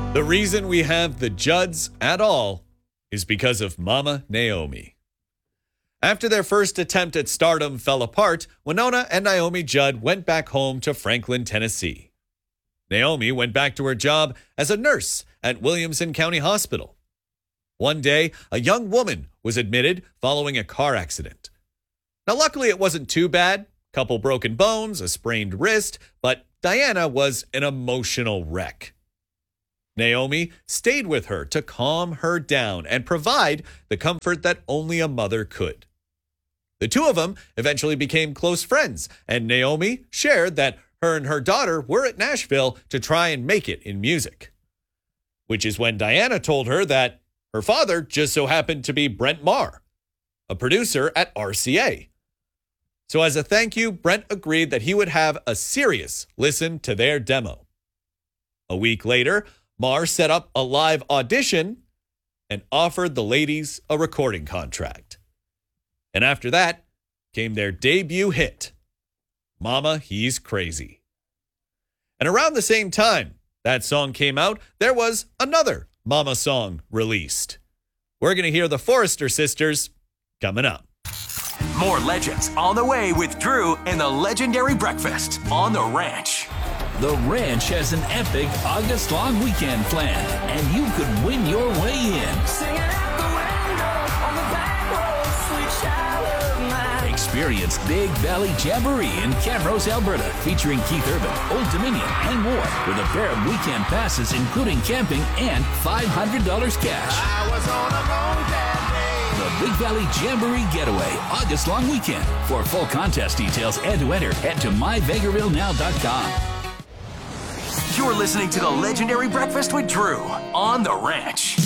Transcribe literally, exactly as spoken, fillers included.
The reason we have the Judds at all is because of Mama Naomi. After their first attempt at stardom fell apart, Winona and Naomi Judd went back home to Franklin, Tennessee. Naomi went back to her job as a nurse at Williamson County Hospital. One day, a young woman was admitted following a car accident. Now, luckily, it wasn't too bad. Couple broken bones, a sprained wrist, but Diana was an emotional wreck. Naomi stayed with her to calm her down and provide the comfort that only a mother could. The two of them eventually became close friends, and Naomi shared that her and her daughter were at Nashville to try and make it in music. Which is when Diana told her that her father just so happened to be Brent Maher, a producer at R C A. So as a thank you, Brent agreed that he would have a serious listen to their demo. A week later, Maher set up a live audition and offered the ladies a recording contract. And after that came their debut hit, Mama, He's Crazy. And around the same time that song came out, there was another Mama song released. We're going to hear the Forrester Sisters coming up. More legends on the way with Drew and the Legendary Breakfast on the Ranch. The Ranch has an epic August-long weekend planned, and you could win your way in. Experience Big Valley Jamboree in Camrose, Alberta, featuring Keith Urban, Old Dominion, and more, with a pair of weekend passes including camping and five hundred dollars cash. I was on a road that day. The Big Valley Jamboree Getaway, August-long weekend. For full contest details and to enter, head to my vegreville now dot com. You're listening to the Legendary Breakfast with Drew on the Ranch.